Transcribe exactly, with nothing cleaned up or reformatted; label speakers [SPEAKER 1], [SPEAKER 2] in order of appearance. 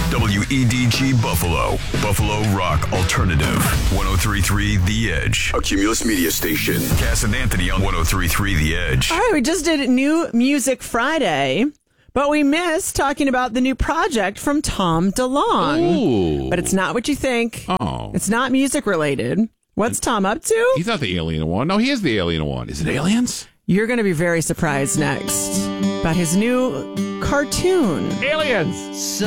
[SPEAKER 1] W E D G Buffalo. Buffalo Rock Alternative. one oh three point three The Edge. A Cumulus Media Station. Cass and Anthony on one oh three point three The Edge.
[SPEAKER 2] All right, we just did New Music Friday, but we missed talking about the new project from Tom DeLonge.
[SPEAKER 3] Ooh.
[SPEAKER 2] But it's not what you think.
[SPEAKER 3] Oh.
[SPEAKER 2] It's not music related. What's Tom up to?
[SPEAKER 3] He's not the alien one. No, he is the alien one. Is it aliens?
[SPEAKER 2] You're going to be very surprised next about his new cartoon.
[SPEAKER 3] Aliens!